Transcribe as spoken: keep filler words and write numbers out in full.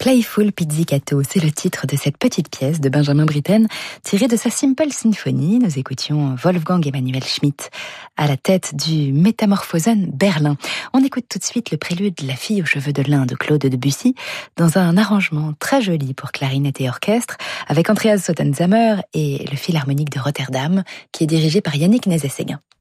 Playful Pizzicato, c'est le titre de cette petite pièce de Benjamin Britten, tirée de sa Simple Symphony. Nous écoutions Wolfgang Emanuel Schmidt à la tête du Metamorphosen Berlin. On écoute tout de suite le prélude de La fille aux cheveux de lin de Claude Debussy, dans un arrangement très joli pour clarinette et orchestre, avec Andreas Sotenzamer et le Philharmonique de Rotterdam, qui est dirigé par Yannick Nézet-Séguin.